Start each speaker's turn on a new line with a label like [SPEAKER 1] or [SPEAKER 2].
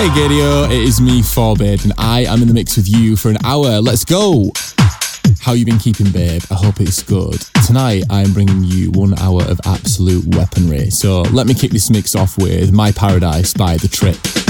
[SPEAKER 1] Hey Gadio, it is me, Forbid, and I am in the mix with you for an hour. Let's go! How you been keeping, babe? I hope it's good. Tonight, I'm bringing you 1 hour of absolute weaponry. So let me kick this mix off with My Paradise by The Trip.